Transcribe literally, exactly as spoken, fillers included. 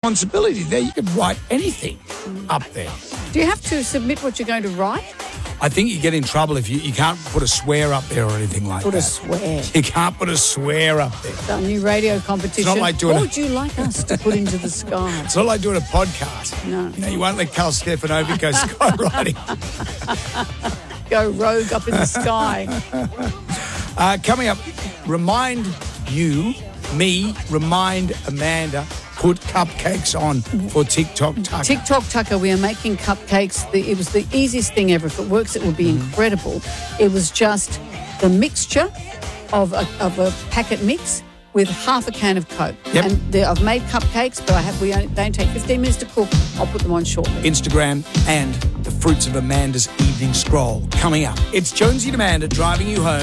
responsibility there. You could write anything up there. Do you have to submit what you're going to write? I think you get in trouble if you, you can't put a swear up there or anything like Put that. a swear. You can't put a swear up there. It's our new radio competition. It's not like doing what a- would you like us to put into the sky? It's not like doing a podcast. No. You know, you won't let Carl Stefanovic go skywriting. Go rogue up in the sky. Uh, coming up, remind you, me, remind Amanda, put cupcakes on for TikTok Tucker. TikTok Tucker, we are making cupcakes. The, it was the easiest thing ever. If it works, it will be Mm-hmm. incredible. It was just the mixture of a, of a packet mix with half a can of Coke. Yep. And the, I've made cupcakes, but I have we only, they only take fifteen minutes to cook. I'll put them on shortly. Instagram and the fruits of Amanda's evening scroll coming up. It's Jonesy and Amanda driving you home.